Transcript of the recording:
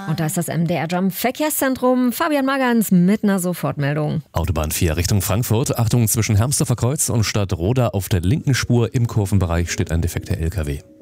Und da ist das MDR Jump Verkehrszentrum. Fabian Magans mit einer Sofortmeldung. Autobahn 4 Richtung Frankfurt. Achtung, zwischen Hermsdorfer Kreuz und Stadtroda auf der linken Spur im Kurvenbereich steht ein defekter LKW.